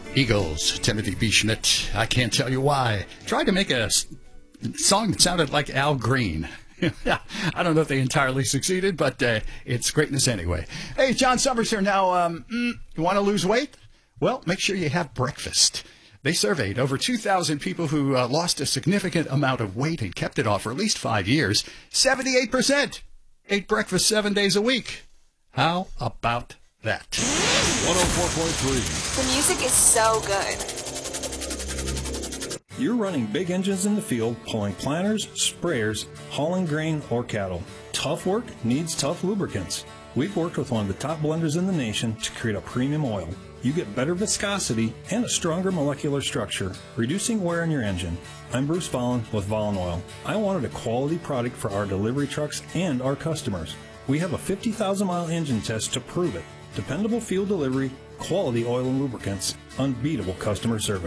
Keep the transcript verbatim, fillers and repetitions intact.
Eagles, Timothy B. Schmidt, I Can't Tell You Why. Tried to make a s- song that sounded like Al Green. I don't know if they entirely succeeded, but uh, it's greatness anyway. Hey, John Summers here. Now, um, mm, you want to lose weight? Well, make sure you have breakfast. They surveyed over two thousand people who uh, lost a significant amount of weight and kept it off for at least five years. seventy-eight percent ate breakfast seven days a week. How about that? one oh four point three. The music is so good. You're running big engines in the field, pulling planters, sprayers, hauling grain, or cattle. Tough work needs tough lubricants. We've worked with one of the top blenders in the nation to create a premium oil. You get better viscosity and a stronger molecular structure, reducing wear on your engine. I'm Bruce Vollen with Vollen Oil. I wanted a quality product for our delivery trucks and our customers. We have a fifty thousand mile engine test to prove it. Dependable fuel delivery, quality oil and lubricants, unbeatable customer service.